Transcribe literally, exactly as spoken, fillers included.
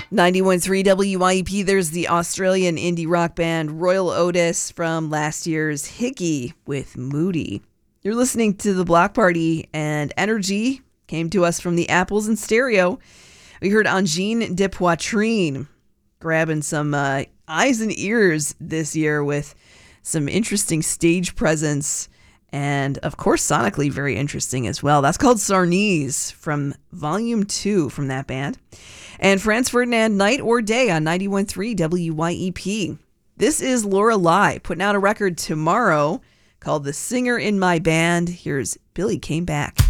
ninety-one point three W Y E P, there's the Australian indie rock band Royal Otis from last year's Hickey with Moody. You're listening to The Block Party, and Energy came to us from the Apples in Stereo. We heard Angine de Poitrine grabbing some uh, eyes and ears this year with some interesting stage presence, and of course sonically very interesting as well. That's called Sarnese from Volume two from that band. And Franz Ferdinand, Night or Day on ninety-one point three W Y E P. This is Laura Lai putting out a record tomorrow called The Singer in My Band. Here's Billy Came Back.